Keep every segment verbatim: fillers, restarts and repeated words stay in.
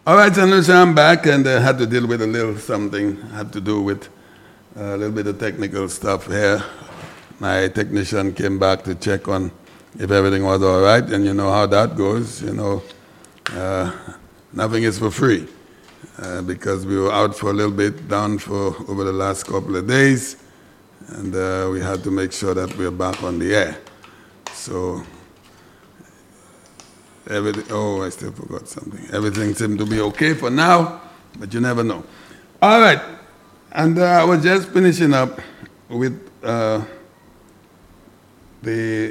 All right, Saint Lucia, I'm back, and I had to deal with a little something. Had to do with a little bit of technical stuff here. My technician came back to check on if everything was all right, and you know how that goes. You know, uh, nothing is for free, uh, because we were out for a little bit, down for over the last couple of days, and uh, we had to make sure that we're back on the air. So, everything, oh, I still forgot something. Everything seemed to be okay for now, but you never know. All right, and uh, I was just finishing up with uh, the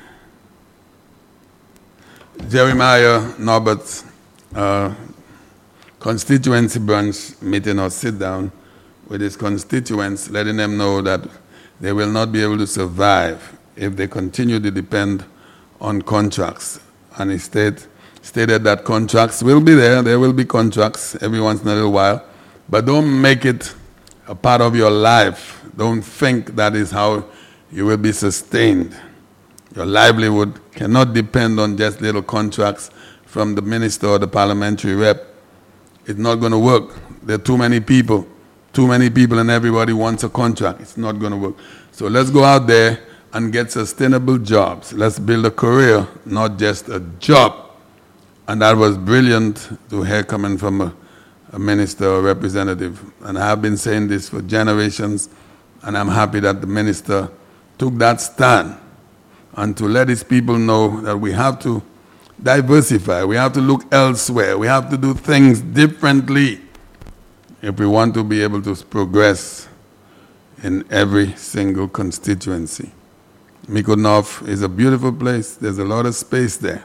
Jeremiah Norbert's uh, constituency branch meeting or sit down with his constituents, letting them know that they will not be able to survive if they continue to depend on contracts. And he state, stated that contracts will be there, there will be contracts every once in a little while, but don't make it a part of your life. Don't think that is how you will be sustained. Your livelihood cannot depend on just little contracts from the minister or the parliamentary rep. It's not going to work. There are too many people, too many people, and everybody wants a contract. It's not going to work. So let's go out there and get sustainable jobs. Let's build a career, not just a job. And that was brilliant to hear coming from a, a minister or representative. And I have been saying this for generations, and I'm happy that the minister took that stand and to let his people know that we have to diversify, we have to look elsewhere, we have to do things differently if we want to be able to progress in every single constituency. Mico North is a beautiful place. There's a lot of space there.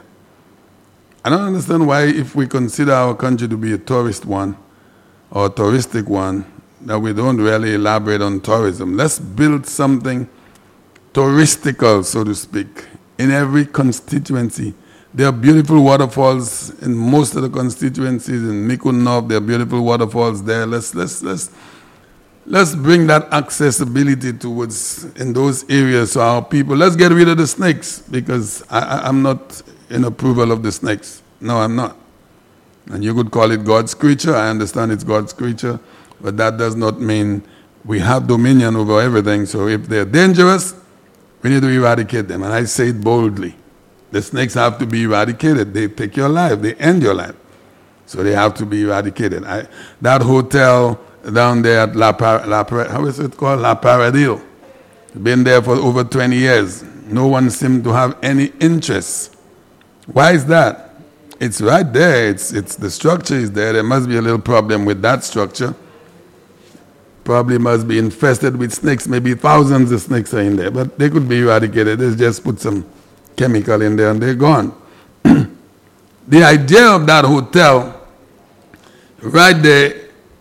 I don't understand why, if we consider our country to be a tourist one or a touristic one, that we don't really elaborate on tourism. Let's build something touristical, so to speak, in every constituency. There are beautiful waterfalls in most of the constituencies. In Mico North, there are beautiful waterfalls there. Let's, let's, let's, let's bring that accessibility towards in those areas so our people, let's get rid of the snakes, because I, I, I'm not in approval of the snakes. No, I'm not. And you could call it God's creature. I understand it's God's creature, but that does not mean we have dominion over everything. So if they're dangerous, we need to eradicate them. And I say it boldly. The snakes have to be eradicated. They take your life. They end your life. So they have to be eradicated. I, that hotel down there at La, Par, La Par, how is it called? La Paradille. Been there for over twenty years. No one seemed to have any interest. Why is that? It's right there. It's, it's, the structure is there. There must be a little problem with that structure. Probably must be infested with snakes. Maybe thousands of snakes are in there. But they could be eradicated. They just put some chemical in there and they're gone. The idea of that hotel right there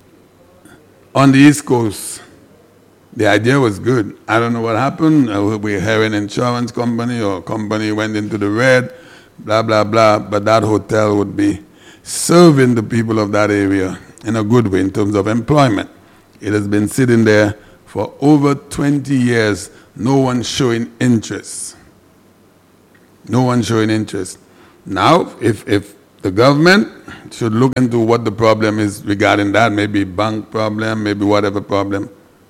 on the East Coast, the idea was good. I don't know what happened. We're hearing insurance company or company went into the red, blah, blah, blah. But that hotel would be serving the people of that area in a good way in terms of employment. It has been sitting there for over twenty years, no one showing interest. No one showing interest. Now, if, if the government should look into what the problem is regarding that, maybe bank problem, maybe whatever problem,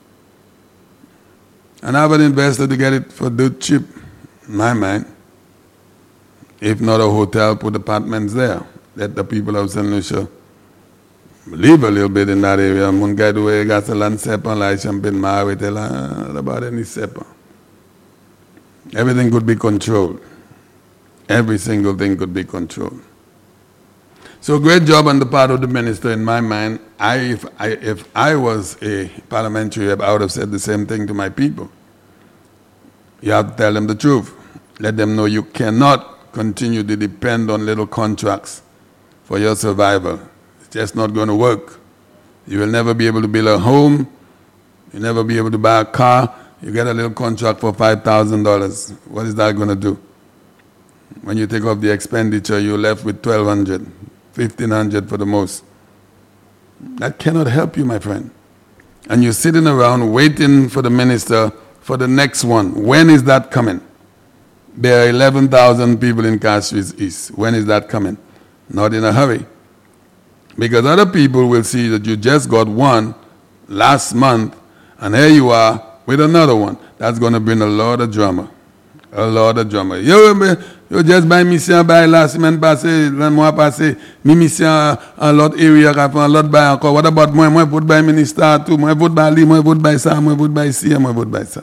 and have an investor to get it for dirt cheap, in my mind. If not a hotel, put apartments there. Let the people of Saint Lucia live a little bit in that area. Mun guy do we got a land sepa like champagne ma we tell about any sepa. Everything could be controlled. Every single thing could be controlled. So great job on the part of the minister in my mind. I if I if I was a parliamentary rep, I would have said the same thing to my people. You have to tell them the truth. Let them know you cannot continue to depend on little contracts for your survival. Just not going to work. You will never be able to build a home. You'll never be able to buy a car. You get a little contract for five thousand dollars. What is that going to do? When you take off the expenditure, you're left with twelve hundred dollars, fifteen hundred dollars for the most. That cannot help you, my friend. And you're sitting around waiting for the minister for the next one. When is that coming? There are eleven thousand people in Castries East. When is that coming? Not in a hurry. Because other people will see that you just got one last month, and here you are with another one. That's going to bring a lot of drama. A lot of drama. Yo, yo just buy mission by last semaine passé, le mois passé, mi mission en l'autre area, a l'autre buy encore. What about moi? Moi vote by minister too. Moi vote by lui, moi vote by ça, moi vote by ci, moi vote by ça.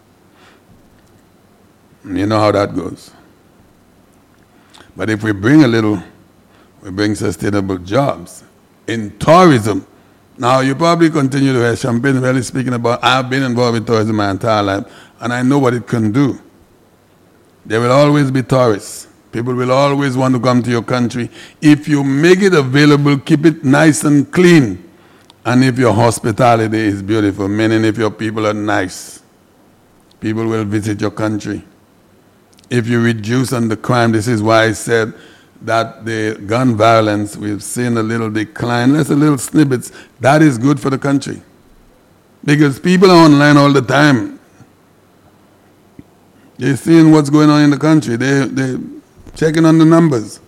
You know how that goes. But if we bring a little, we bring sustainable jobs in tourism. Now, you probably continue to hear Champagne really speaking about, I've been involved with tourism my entire life, and I know what it can do. There will always be tourists. People will always want to come to your country. If you make it available, keep it nice and clean. And if your hospitality is beautiful, meaning if your people are nice, people will visit your country. If you reduce on the crime, this is why I said that the gun violence, we've seen a little decline. That's a little snippets. That is good for the country. Because people are online all the time. They're seeing what's going on in the country. They, they're checking on the numbers.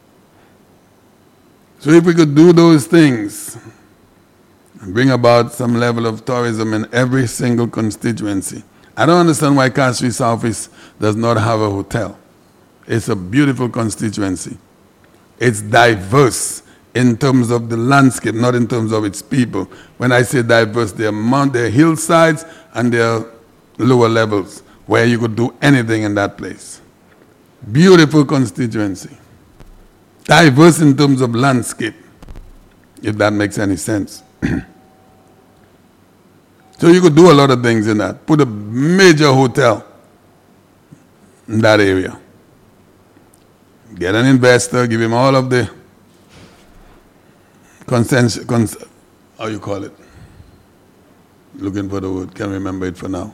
So if we could do those things and bring about some level of tourism in every single constituency. I don't understand why Castries South East does not have a hotel. It's a beautiful constituency. It's diverse in terms of the landscape, not in terms of its people. When I say diverse, there are, mount, there are hillsides and there are lower levels where you could do anything in that place. Beautiful constituency. Diverse in terms of landscape, if that makes any sense. So you could do a lot of things in that. Put a major hotel in that area. Get an investor, give him all of the consent, cons, how you call it? Looking for the word, can't remember it for now.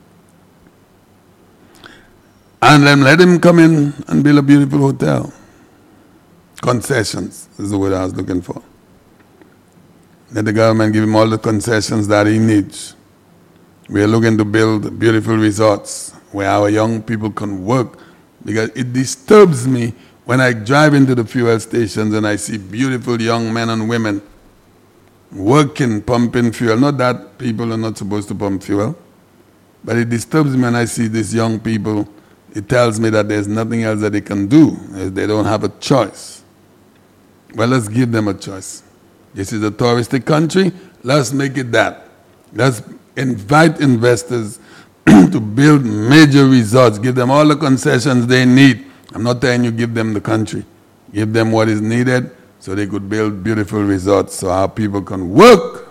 And then let him come in and build a beautiful hotel. Concessions is the word I was looking for. Let the government give him all the concessions that he needs. We are looking to build beautiful resorts where our young people can work, because it disturbs me when I drive into the fuel stations and I see beautiful young men and women working, pumping fuel. Not that people are not supposed to pump fuel, but it disturbs me when I see these young people. It tells me that there's nothing else that they can do. They don't have a choice. Well, let's give them a choice. This is a touristic country. Let's make it that. Let's invite investors to build major resorts. Give them all the concessions they need. I'm not telling you give them the country. Give them what is needed so they could build beautiful resorts so our people can work.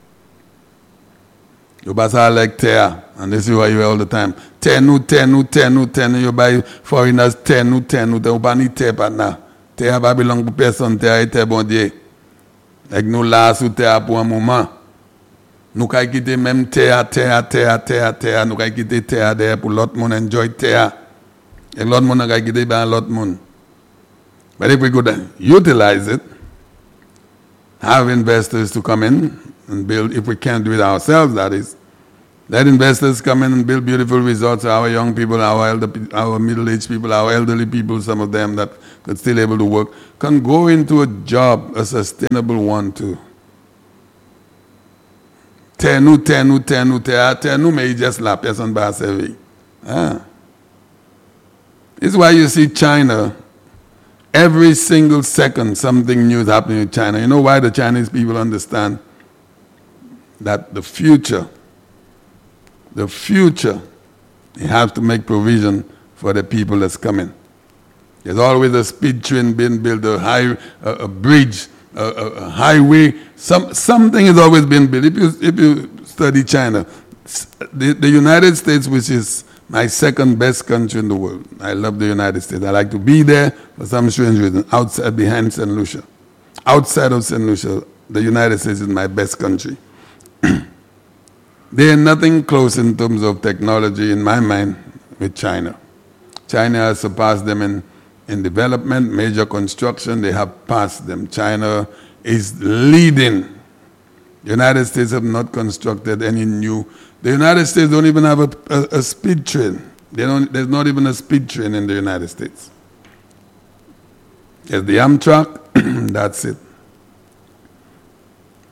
You pass out like tear, and this is what you hear all the time. Tenu, tenu, tenu, tenu. You buy foreigners tenu, tenu. You buy ni tear partner. Tear va belong to person, tear ite bon Dieu. Like nous là sous terre pour un moment. Nous kay quitter même terre, terre, terre, terre, terre. Nous kay quitter terre derrière pour l'autre monde enjoy terre. Et l'autre monde kay quitter ben l'autre monde. But if we could utilize it, have investors to come in and build, if we can't do it ourselves, that is, let investors come in and build beautiful resorts. Our young people, our elder, our middle-aged people, our elderly people, some of them that could still able to work, can go into a job, a sustainable one too. Tenu, tenu, tenu, tenu, tenu, may just la personne ba servi. Ah. This is why you see China, every single second something new is happening in China. You know why the Chinese people understand that the future, the future, you have to make provision for the people that's coming. There's always a speed train being built, a, high, a, a bridge, a, a, a highway. Some, something has always been built. If you, if you study China, the, the United States, which is my second best country in the world. I love the United States. I like to be there for some strange reason, outside, behind Saint Lucia. Outside of Saint Lucia, the United States is my best country. They are nothing close in terms of technology, in my mind, with China. China has surpassed them in, in development, major construction. They have passed them. China is leading. The United States have not constructed any new. The United States don't even have a, a, a speed train. They don't, there's not even a speed train in the United States. There's the Amtrak, that's it.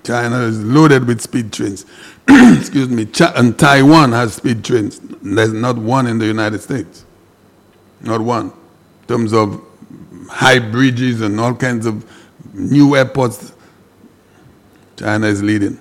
China is loaded with speed trains. Excuse me. Ch- and Taiwan has speed trains. There's not one in the United States. Not one. In terms of high bridges and all kinds of new airports, China is leading.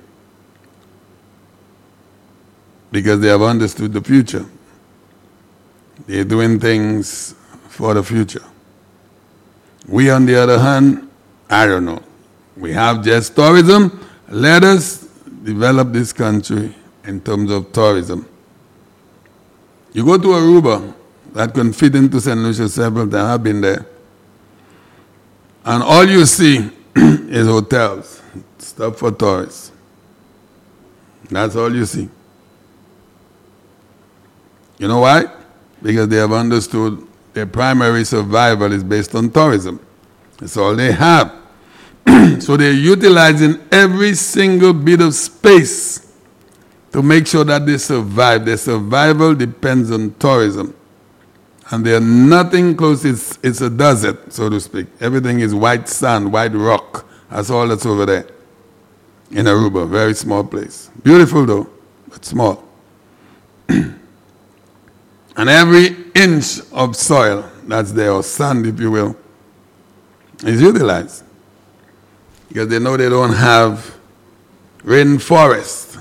Because they have understood the future. They're doing things for the future. We, on the other hand, I don't know. We have just tourism. Let us develop this country in terms of tourism. You go to Aruba, that can fit into Saint Lucia several times. I've been there. And all you see is hotels, stuff for tourists. That's all you see. You know why? Because they have understood their primary survival is based on tourism. That's all they have. So they're utilizing every single bit of space to make sure that they survive. Their survival depends on tourism. And they're nothing close. It's, it's a desert, so to speak. Everything is white sand, white rock. That's all that's over there. In Aruba, very small place. Beautiful though, but small. And every inch of soil that's there, or sand if you will, is utilized. Because they know they don't have rainforest.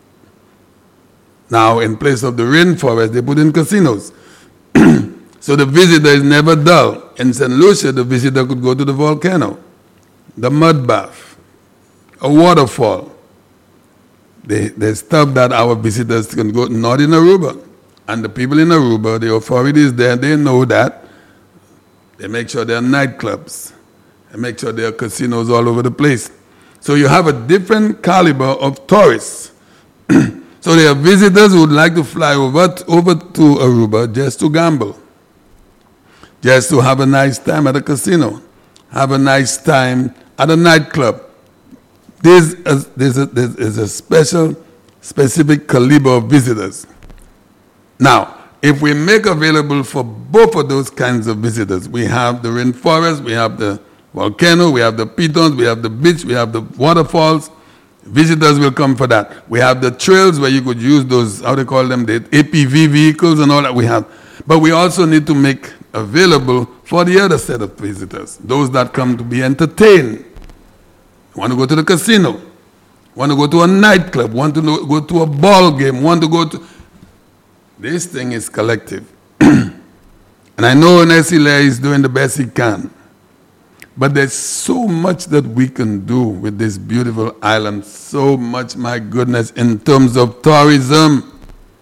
Now, in place of the rainforest, they put in casinos. So the visitor is never dull. In Saint Lucia, the visitor could go to the volcano, the mud bath, a waterfall. They, there's stuff that our visitors can go, not in Aruba. And the people in Aruba, the authorities there, they know that. They make sure there are nightclubs. They make sure there are casinos all over the place. So you have a different caliber of tourists. So there are visitors who would like to fly over, t- over to Aruba just to gamble. Just to have a nice time at a casino. Have a nice time at a nightclub. There's a, there's a, there's a special, specific caliber of visitors. Now, if we make available for both of those kinds of visitors, we have the rainforest, we have the volcano, we have the pitons, we have the beach, we have the waterfalls. Visitors will come for that. We have the trails where you could use those, how they call them, the A P V vehicles and all that we have. But we also need to make available for the other set of visitors, those that come to be entertained. Want to go to the casino, want to go to a nightclub, want to go to a ball game, want to go to... This thing is collective. And I know Nesile is doing the best he can. But there's so much that we can do with this beautiful island. So much, my goodness, in terms of tourism.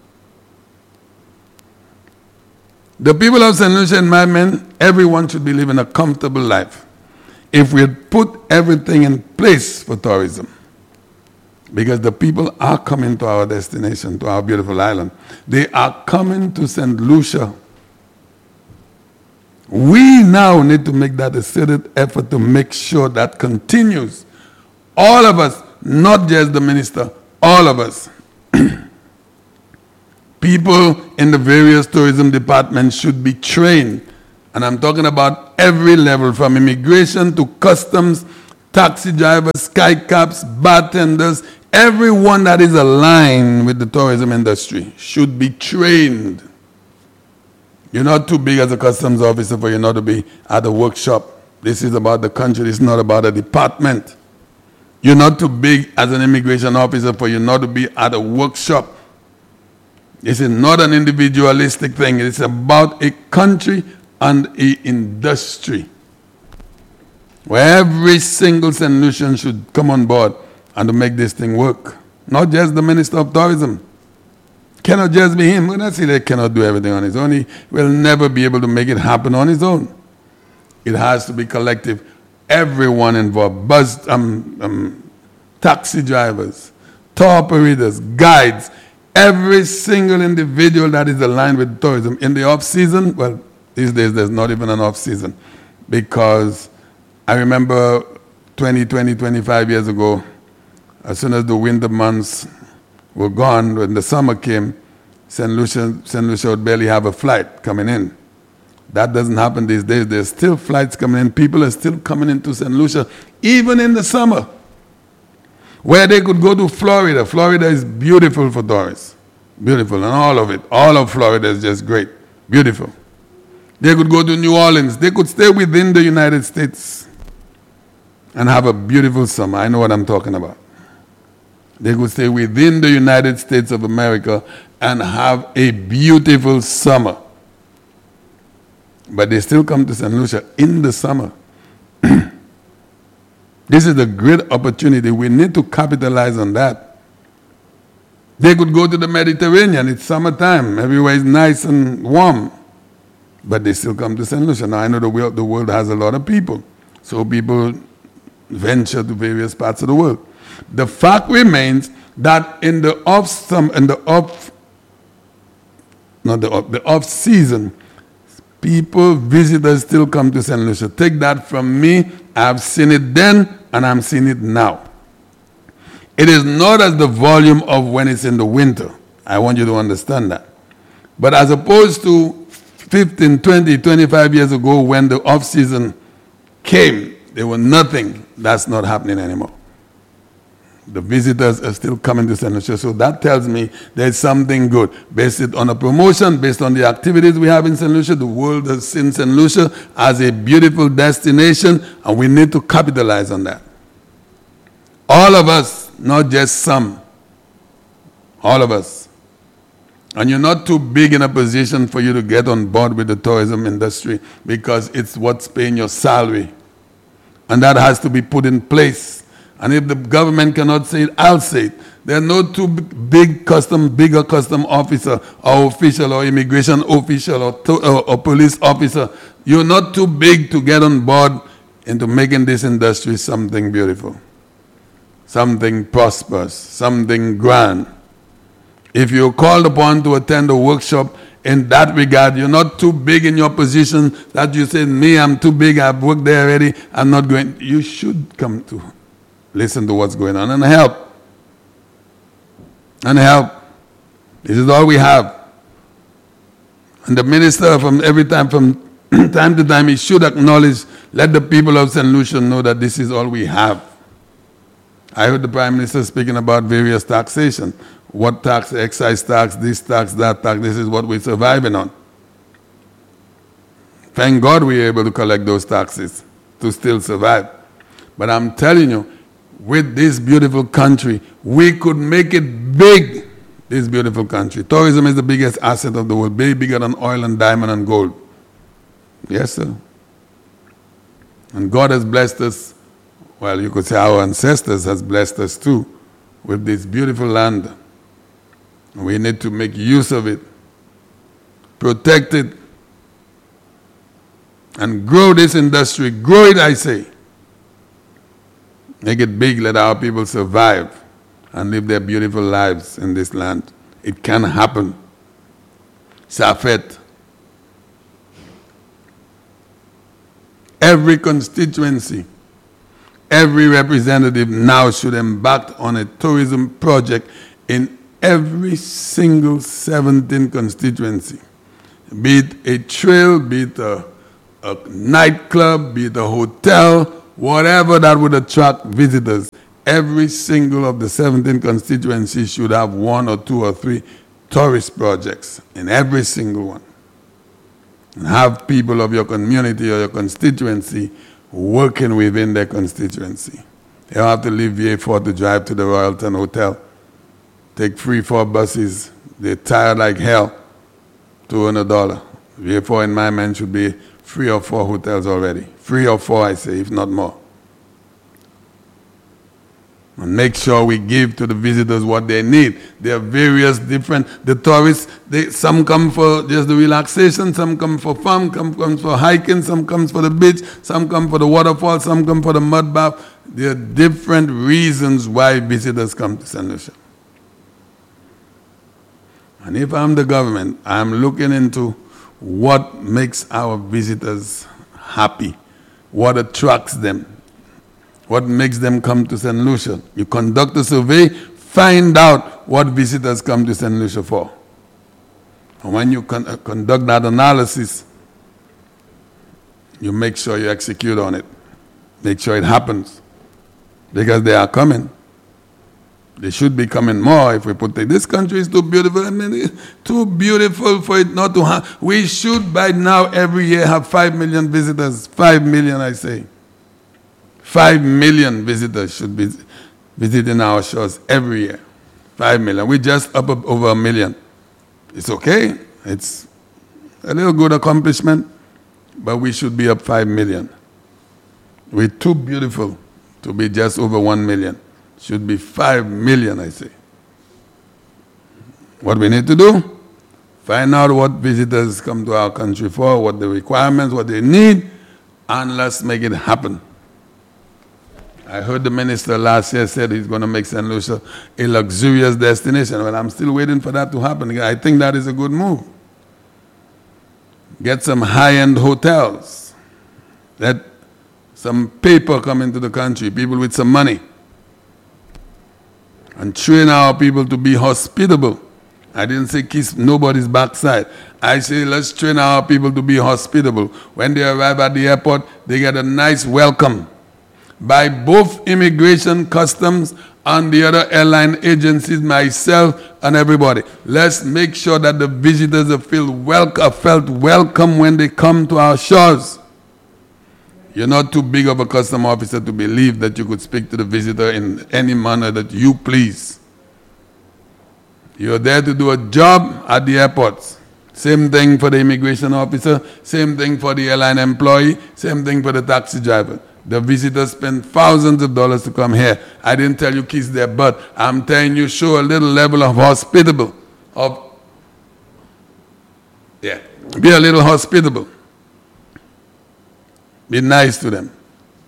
The people of Saint Lucia, in my mind, everyone should be living a comfortable life. If we had put everything in place for tourism, because the people are coming to our destination, to our beautiful island. They are coming to Saint Lucia. We now need to make that a concerted effort to make sure that continues. All of us, not just the minister, all of us. People in the various tourism departments should be trained. And I'm talking about every level, from immigration to customs, taxi drivers, sky cabs, bartenders. Everyone that is aligned with the tourism industry should be trained. You're not too big as a customs officer for you not to be at a workshop. This is about the country. This is not about a department. You're not too big as an immigration officer for you not to be at a workshop. This is not an individualistic thing. It's about a country and an industry where every single Saint Lucian should come on board and to make this thing work. Not just the Minister of Tourism. Cannot just be him. When I say they cannot do everything on his own, he will never be able to make it happen on his own. It has to be collective. Everyone involved. Bus, um, um, taxi drivers, tour operators, guides, every single individual that is aligned with tourism. In the off-season, well, these days there's not even an off-season, because I remember twenty, twenty, twenty-five years ago, as soon as the winter months were gone, when the summer came, Saint Lucia, Saint Lucia would barely have a flight coming in. That doesn't happen these days. There's still flights coming in. People are still coming into Saint Lucia, even in the summer. Where they could go to Florida. Florida is beautiful for tourists. Beautiful, and all of it. All of Florida is just great. Beautiful. They could go to New Orleans. They could stay within the United States and have a beautiful summer. I know what I'm talking about. They could stay within the United States of America and have a beautiful summer. But they still come to Saint Lucia in the summer. This is a great opportunity. We need to capitalize on that. They could go to the Mediterranean. It's summertime. Everywhere is nice and warm. But they still come to Saint Lucia. Now, I know the world, the world has a lot of people. So people venture to various parts of the world. The fact remains that in the off some in the off not the off, the off season, people, visitors still come to Saint Lucia. Take that from me. I've seen it then and I'm seeing it now. It is not as the volume of when it's in the winter. I want you to understand that. But as opposed to fifteen, twenty, twenty-five years ago when the off season came, there was nothing. That's not happening anymore. The visitors are still coming to Saint Lucia. So that tells me there's something good. Based on a promotion, based on the activities we have in Saint Lucia, the world has seen Saint Lucia as a beautiful destination, and we need to capitalize on that. All of us, not just some. All of us. And you're not too big in a position for you to get on board with the tourism industry because it's what's paying your salary. And that has to be put in place. And if the government cannot say it, I'll say it. There are no two big custom, bigger custom officer or official or immigration official or, to, or, or police officer. You're not too big to get on board into making this industry something beautiful, something prosperous, something grand. If you're called upon to attend a workshop in that regard, you're not too big in your position that you say, me, I'm too big, I've worked there already, I'm not going. You should come to listen to what's going on and help. And help. This is all we have. And the minister, from every time, from time to time, he should acknowledge, let the people of Saint Lucia know that this is all we have. I heard the Prime Minister speaking about various taxation. What tax, excise tax, this tax, that tax, this is what we're surviving on. Thank God we're able to collect those taxes to still survive. But I'm telling you, with this beautiful country, we could make it big, this beautiful country. Tourism is the biggest asset of the world, way bigger than oil and diamond and gold. Yes, sir. And God has blessed us, well, you could say our ancestors has blessed us too, with this beautiful land. We need to make use of it, protect it, and grow this industry. Grow it, I say. Make it big, let our people survive and live their beautiful lives in this land. It can happen. Safet. Every constituency, every representative now should embark on a tourism project in every single seventeen constituency. Be it a trail, be it a, a nightclub, be it a hotel, whatever that would attract visitors, every single of the seventeen constituencies should have one or two or three tourist projects in every single one. And have people of your community or your constituency working within their constituency. You don't have to leave V A four to drive to the Royalton Hotel. Take three, four buses. They're tired like hell to earn a dollar. V A four in my mind should be three or four hotels already. Three or four, I say, if not more. And make sure we give to the visitors what they need. There are various different, the tourists, they, some come for just the relaxation, some come for fun, some come for hiking, some comes for the beach, some come for the waterfall, some come for the mud bath. There are different reasons why visitors come to Saint Lucia. And if I'm the government, I'm looking into what makes our visitors happy, what attracts them, what makes them come to Saint Lucia. You conduct a survey, find out what visitors come to Saint Lucia for. And when you con uh, conduct that analysis, you make sure you execute on it. Make sure it happens. Because they are coming. They should be coming more if we put it. This country is too beautiful. I mean, it's too beautiful for it not to have. We should by now every year have five million visitors. Five million, I say. Five million visitors should be visiting our shores every year. Five million. We're just up over a million. It's okay. It's a little good accomplishment, but we should be up five million. We're too beautiful to be just over one million. Should be five million, I say. What we need to do? Find out what visitors come to our country for, what the requirements, what they need, and let's make it happen. I heard the minister last year said he's going to make Saint Lucia a luxurious destination. Well, I'm still waiting for that to happen. I think that is a good move. Get some high-end hotels. Let some paper come into the country, people with some money. And train our people to be hospitable. I didn't say kiss nobody's backside. I say let's train our people to be hospitable. When they arrive at the airport, they get a nice welcome by both immigration, customs, and the other airline agencies, myself, and everybody. Let's make sure that the visitors are feel wel- are felt welcome when they come to our shores. You're not too big of a custom officer to believe that you could speak to the visitor in any manner that you please. You're there to do a job at the airports. Same thing for the immigration officer, same thing for the airline employee, same thing for the taxi driver. The visitors spend thousands of dollars to come here. I didn't tell you kiss their butt. I'm telling you show a little level of hospitable. Of, yeah, be a little hospitable. Be nice to them.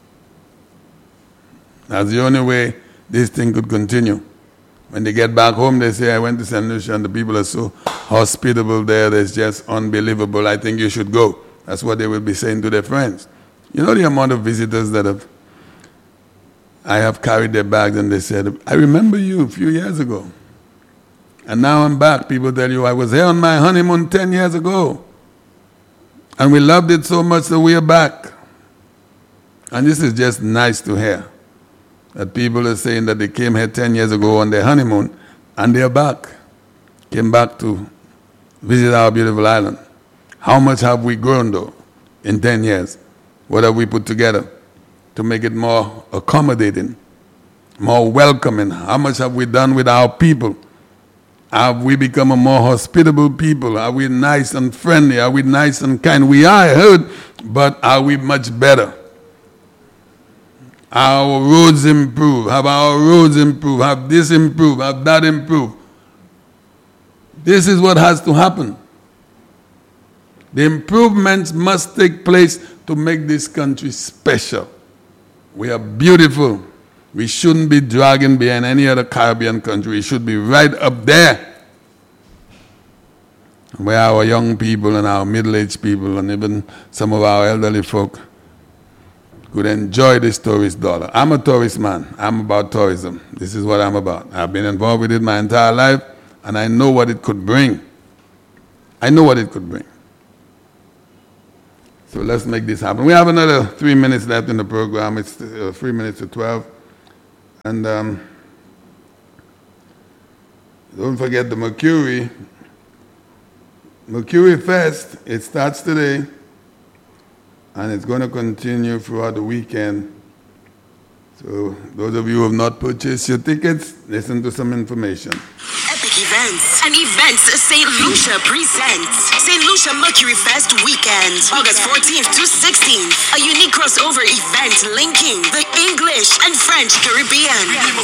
That's the only way this thing could continue. When they get back home, they say, I went to Saint Lucia and the people are so hospitable there, it's just unbelievable. I think you should go. That's what they will be saying to their friends. You know the amount of visitors that have, I have carried their bags and they said, I remember you a few years ago. And now I'm back. People tell you, I was here on my honeymoon ten years ago. And we loved it so much that we are back. And this is just nice to hear. That people are saying that they came here ten years ago on their honeymoon and they're back. Came back to visit our beautiful island. How much have we grown though in ten years? What have we put together to make it more accommodating, more welcoming? How much have we done with our people? Have we become a more hospitable people? Are we nice and friendly? Are we nice and kind? We are, I heard, but are we much better? Our roads improve. Have our roads improved? Have this improved? Have that improved? This is what has to happen. The improvements must take place to make this country special. We are beautiful. We shouldn't be dragging behind any other Caribbean country. We should be right up there. Where our young people and our middle-aged people and even some of our elderly folk could enjoy this tourist dollar. I'm a tourist man. I'm about tourism. This is what I'm about. I've been involved with it my entire life, and I know what it could bring. I know what it could bring. So let's make this happen. We have another three minutes left in the program. It's uh, three minutes to twelve. And um, don't forget the Mercury. Mercury Fest, it starts today. And it's going to continue throughout the weekend. So those of you who have not purchased your tickets, listen to some information. Epic Events and Events Saint Lucia presents Saint Lucia Mercury Fest Weekend, August fourteenth to sixteenth. A unique crossover event linking the English and French Caribbean.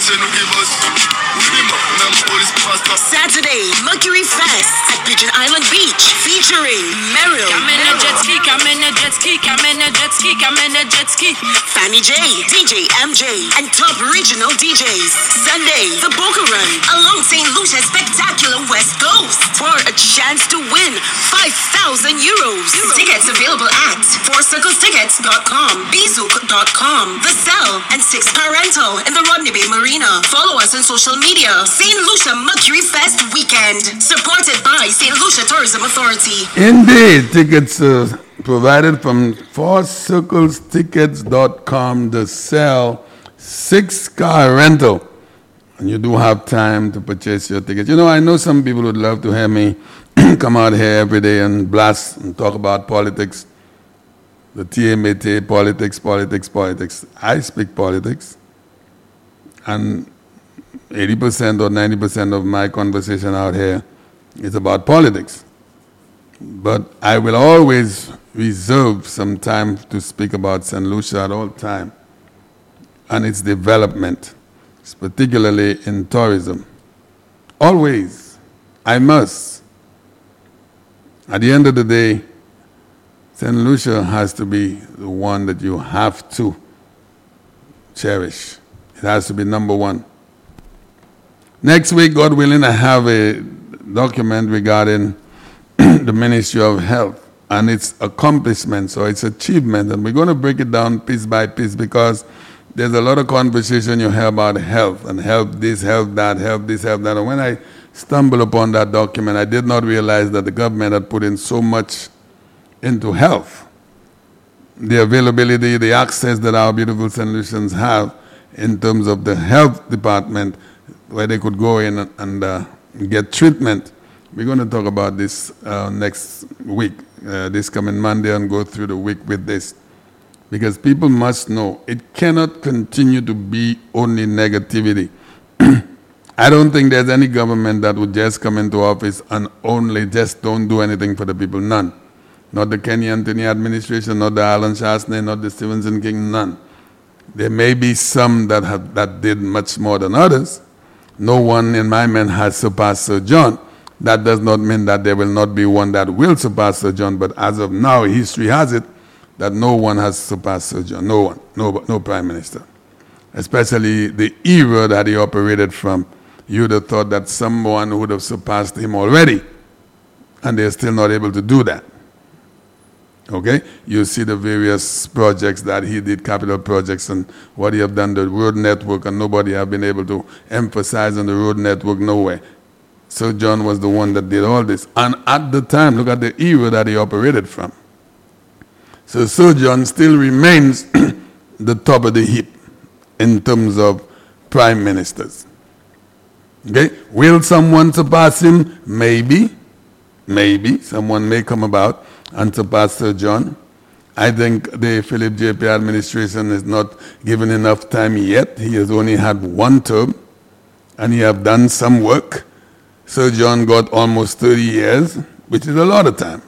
Saturday, Mercury Fest at Pigeon Island Beach, featuring Meryl, I'm in a jet ski, I'm in a jet ski, I'm in a jet ski, I'm in a jet ski, Fanny J, D J M J, and top regional D Js. Sunday, the Boca Run along Saint Lucia's spectacular West Coast for a chance to win five thousand euros. Tickets available at four circles tickets dot com, bizook dot com, The Cell, and Six Car Rental in the Rodney Bay Marina. Follow us on social media. Saint Lucia Mercury Fest Weekend, supported by Saint Lucia Tourism Authority. Indeed, tickets uh, provided from four circles tickets dot com, The Cell, Six Car Rental. and you do have time to purchase your tickets. You know, I know some people would love to hear me come out here every day and blast and talk about politics. The T M A T, politics, politics, politics. I speak politics. And eighty percent or ninety percent of my conversation out here is about politics. But I will always reserve some time to speak about Saint Lucia at all time and its development, particularly in tourism. Always. I must. At the end of the day, Saint Lucia has to be the one that you have to cherish. It has to be number one. Next week, God willing, I have a document regarding the Ministry of Health and its accomplishments or its achievement. And we're going to break it down piece by piece because there's a lot of conversation you hear about health and health this, health that, health this, health that. And when I stumbled upon that document, I did not realize that the government had put in so much into health. The availability, the access that our beautiful Saint Lucians have in terms of the health department where they could go in and, and uh, get treatment. We're going to talk about this uh, next week, uh, this coming Monday, and go through the week with this. Because people must know it cannot continue to be only negativity. I don't think there's any government that would just come into office and only just don't do anything for the people. None. Not the Kenny Anthony administration, not the Alan Shastney, not the Stevenson King, none. There may be some that have, that did much more than others. No one in my mind has surpassed Sir John. That does not mean that there will not be one that will surpass Sir John, but as of now, history has it that no one has surpassed Sir John. No one, no, no prime minister. Especially the era that he operated from. You would have thought that someone would have surpassed him already, and they're still not able to do that. Okay? You see the various projects that he did, capital projects, and what he have done, the road network, and nobody have been able to emphasize on the road network nowhere. Sir John was the one that did all this. And at the time, look at the era that he operated from. So Sir John still remains the top of the heap in terms of prime ministers. Okay? Will someone surpass him? Maybe. Maybe. Someone may come about and surpass Sir John. I think the Philip J P administration is not given enough time yet. He has only had one term, and he have done some work. Sir John got almost thirty years, which is a lot of time.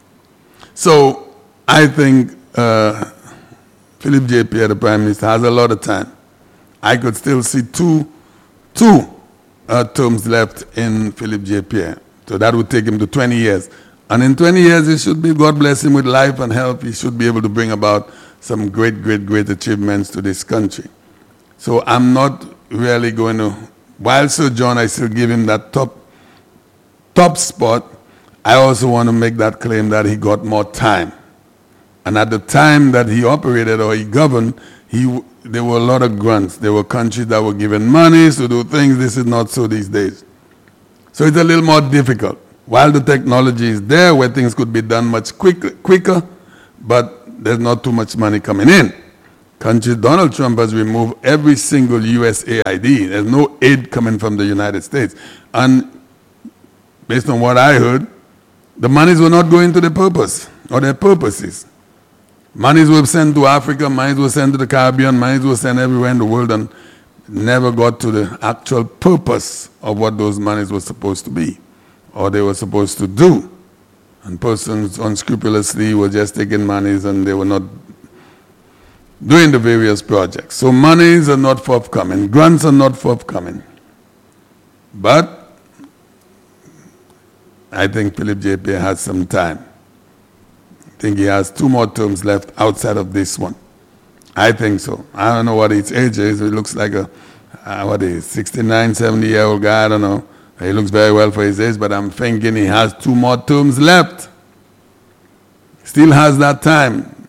So I think uh, Philip J P, the Prime Minister, has a lot of time. I could still see two, two uh, terms left in Philip J P. So that would take him to twenty years. And in twenty years, he should be, God bless him with life and health, he should be able to bring about some great, great, great achievements to this country. So I'm not really going to, while Sir John, I still give him that top, top spot, I also want to make that claim that he got more time. And at the time that he operated or he governed, he, there were a lot of grants. There were countries that were given money to do things. This is not so these days. So it's a little more difficult. While the technology is there where things could be done much quicker, quicker, but there's not too much money coming in. Country, Donald Trump has removed every single U S A I D. There's no aid coming from the United States. And based on what I heard, the monies were not going to the purpose or their purposes. Monies were sent to Africa, monies were sent to the Caribbean, monies were sent everywhere in the world and never got to the actual purpose of what those monies were supposed to be or they were supposed to do. And persons unscrupulously were just taking monies and they were not doing the various projects. So monies are not forthcoming, grants are not forthcoming. But I think Philip J P has some time. I think he has two more terms left outside of this one. I think so. I don't know what his age is. He looks like a, uh, what is sixty-nine, seventy-year-old guy. I don't know. He looks very well for his age, but I'm thinking he has two more terms left. Still has that time.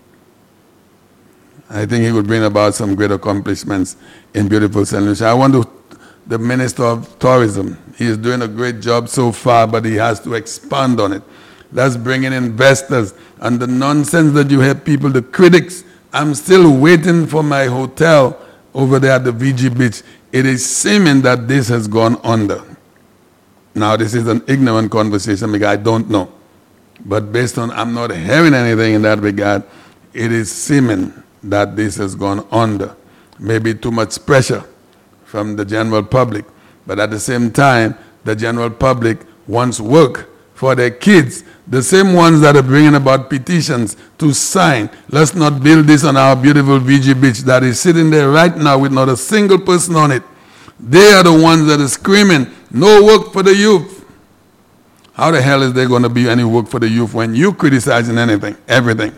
I think he would bring about some great accomplishments in beautiful Saint Lucia. I want to, the Minister of Tourism, he is doing a great job so far, but he has to expand on it. Let's bring in investors. And the nonsense that you hear people, the critics, I'm still waiting for my hotel over there at the V G Beach, it is seeming that this has gone under. Now, this is an ignorant conversation because I don't know. But based on, I'm not hearing anything in that regard, it is seeming that this has gone under. Maybe too much pressure from the general public. But at the same time, the general public wants work for their kids, the same ones that are bringing about petitions to sign. Let's not build this on our beautiful V G Beach that is sitting there right now with not a single person on it. They are the ones that are screaming, no work for the youth. How the hell is there going to be any work for the youth when you're criticizing anything, everything?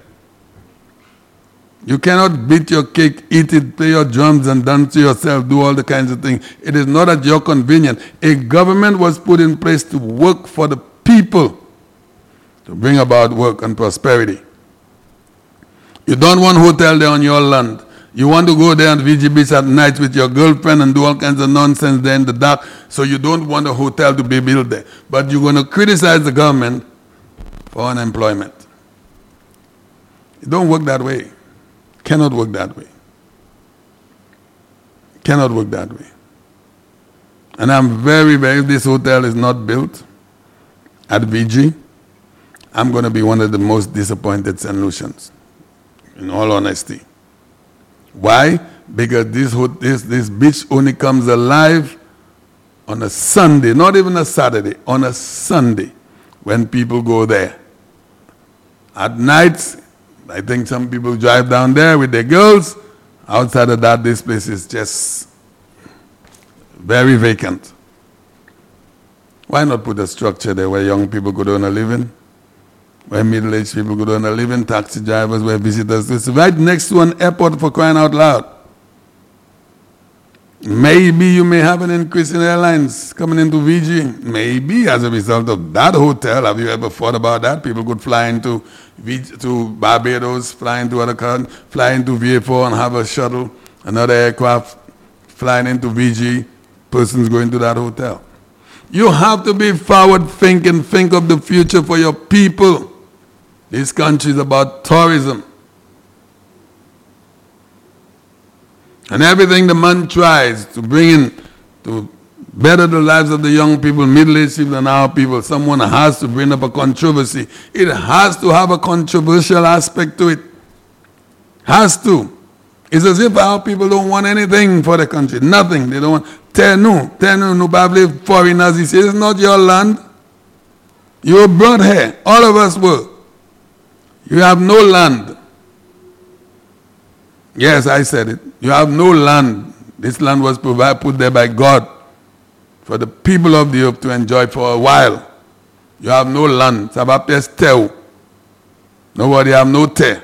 You cannot beat your cake, eat it, play your drums and dance to yourself, do all the kinds of things. It is not at your convenience. A government was put in place to work for the people, to bring about work and prosperity. You don't want a hotel there on your land. You want to go there on V G Beach at night with your girlfriend and do all kinds of nonsense there in the dark, so you don't want a hotel to be built there. But you're going to criticize the government for unemployment. It don't work that way. Cannot work that way. Cannot work that way. And I'm very, very, if this hotel is not built at V G, I'm going to be one of the most disappointed Saint Lucians, in all honesty. Why? Because this, this, this beach only comes alive on a Sunday, not even a Saturday, on a Sunday when people go there. At night, I think some people drive down there with their girls. Outside of that, this place is just very vacant. Why not put a structure there where young people could earn a living? Where middle-aged people could earn a living, taxi drivers, where visitors. It's right next to an airport, for crying out loud. Maybe you may have an increase in airlines coming into V G. Maybe as a result of that hotel. Have you ever thought about that? People could fly into v- to Barbados, fly into other countries, fly into V A four and have a shuttle, another aircraft flying into V G, persons going to that hotel. You have to be forward thinking, think of the future for your people. This country is about tourism. And everything the man tries to bring in to better the lives of the young people, middle-aged people and our people, someone has to bring up a controversy. It has to have a controversial aspect to it. Has to. It's as if our people don't want anything for the country. Nothing. They don't want. Tenu, tenu, no probably foreigners. He says, it's not your land. You were brought here. All of us were. You have no land. Yes, I said it. You have no land. This land was provided, put there by God for the people of the earth to enjoy for a while. You have no land. Sabapes teu. Nobody have no te.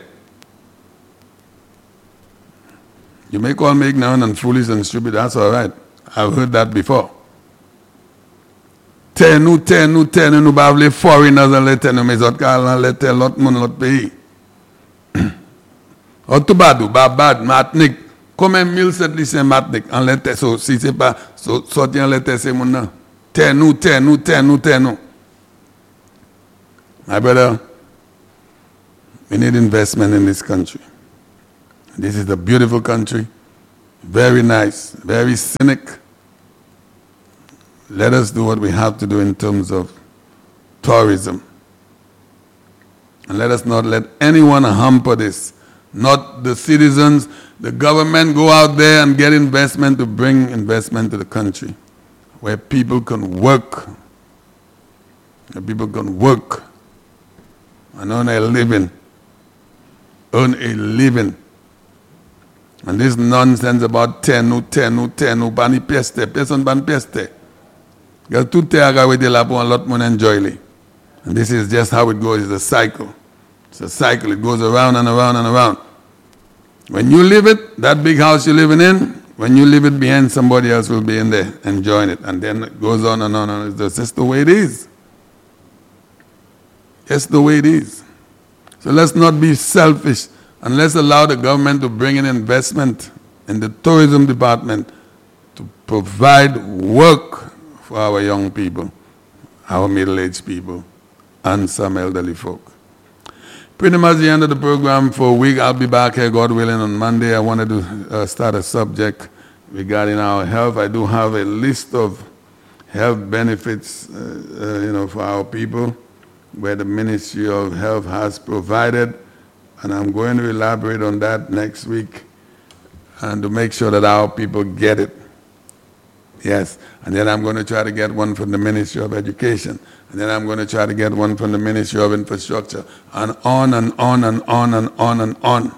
You may call me ignorant and foolish and stupid. That's all right. I've heard that before. Tenu, tenu, tenu, nu bavle foreigners and let tenu mezot kalan let te lot mon lot pays. Otubadu, babad, matnik. Comme mille sept lycées matnik en let te so si c'est pas so sorti en let te c'est mon nan. Tenu, tenu, tenu, tenu. My brother, we need investment in this country. This is a beautiful country, very nice, very scenic. Let us do what we have to do in terms of tourism. And let us not let anyone hamper this. Not the citizens, the government go out there and get investment to bring investment to the country. Where people can work. Where people can work and earn a living. Earn a living. And this nonsense about tenu, tenu, tenu, bani peste, person ban peste. Because tout te aga with the lapo and lot mon enjoy li. And this is just how it goes. It's a cycle. It's a cycle. It goes around and around and around. When you live it, that big house you're living in, when you leave it behind, somebody else will be in there enjoying it. And then it goes on and on and on. It's just the way it is. It's the way it is. So let's not be selfish. And let's allow the government to bring in investment in the tourism department to provide work for our young people, our middle-aged people, and some elderly folk. pretty much the end of the program for a week. I'll be back here, God willing, on Monday. I wanted to uh, start a subject regarding our health. I do have a list of health benefits, uh, uh, you know, for our people, where the Ministry of Health has provided, and I'm going to elaborate on that next week, and to make sure that our people get it. Yes, and then I'm going to try to get one from the Ministry of Education, and then I'm going to try to get one from the Ministry of Infrastructure, and on and on and on and on and on.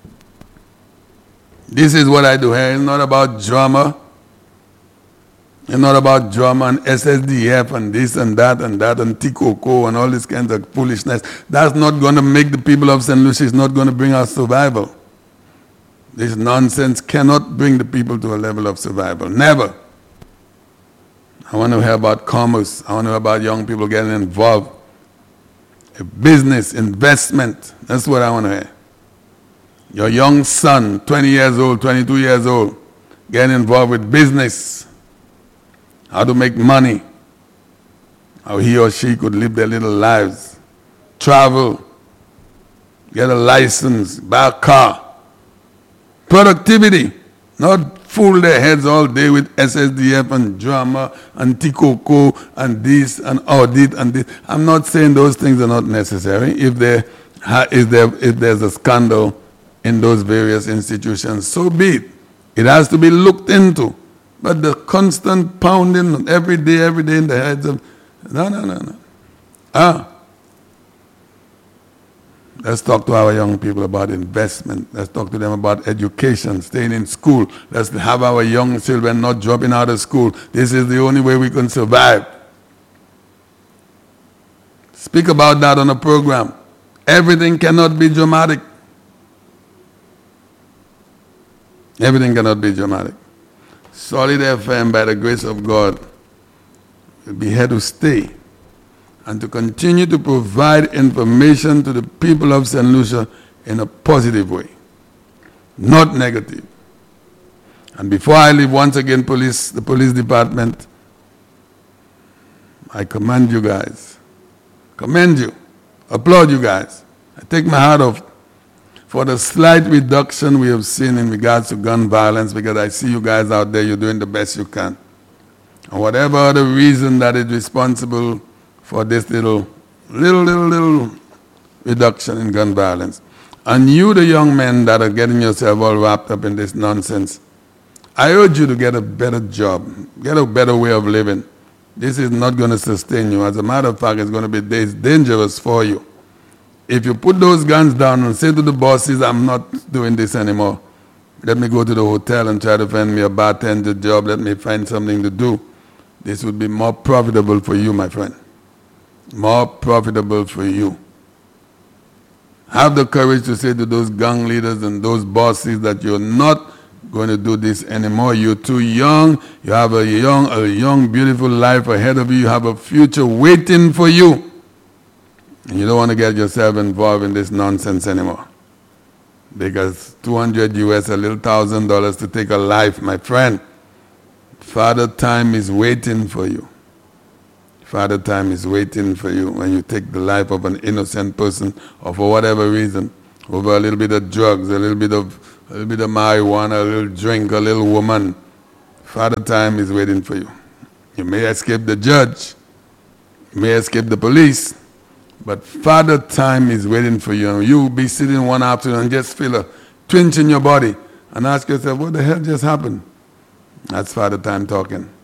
This is what I do here. It's not about drama. It's not about drama and S S D F and this and that and that and T C O C O and all this kinds of foolishness. That's not going to make the people of Saint Lucia. It's not going to bring us survival. This nonsense cannot bring the people to a level of survival. Never. I want to hear about commerce. I want to hear about young people getting involved. A business, investment. That's what I want to hear. Your young son, twenty years old, twenty-two years old, getting involved with business. How to make money, how he or she could live their little lives, travel, get a license, buy a car. Productivity, not fool their heads all day with S S D F and drama and T C O C O and this and audit and this. I'm not saying those things are not necessary. If there, if there, if there's a scandal in those various institutions, so be it. It has to be looked into. But the constant pounding every day, every day in the heads of, no, no, no, no. Ah. Let's talk to our young people about investment. Let's talk to them about education, staying in school. Let's have our young children not dropping out of school. This is the only way we can survive. Speak about that on a program. Everything cannot be dramatic. Everything cannot be dramatic. Solid F M, by the grace of God, will be here to stay and to continue to provide information to the people of Saint Lucia in a positive way, not negative. And before I leave, once again, police, the police department, I commend you guys. Commend you. Applaud you guys. I take my hat off for the slight reduction we have seen in regards to gun violence, because I see you guys out there, you're doing the best you can. And whatever other reason that is responsible for this little, little, little, little reduction in gun violence. And you, the young men that are getting yourself all wrapped up in this nonsense, I urge you to get a better job, get a better way of living. This is not going to sustain you. As a matter of fact, it's going to be dangerous for you. If you put those guns down and say to the bosses, I'm not doing this anymore, let me go to the hotel and try to find me a bartender job, let me find something to do, this would be more profitable for you, my friend. More profitable for you. Have the courage to say to those gang leaders and those bosses that you're not going to do this anymore. You're too young. You have a young, a young, beautiful life ahead of you. You have a future waiting for you. And you don't want to get yourself involved in this nonsense anymore. Because two hundred U S, a little thousand dollars to take a life, my friend. Father time is waiting for you. Father time is waiting for you when you take the life of an innocent person, or for whatever reason, over a little bit of drugs, a little bit of, a little bit of marijuana, a little drink, a little woman. Father time is waiting for you. You may escape the judge. You may escape the police. But Father time is waiting for you. And you will be sitting one afternoon and just feel a twinge in your body and ask yourself, what the hell just happened? That's Father time talking.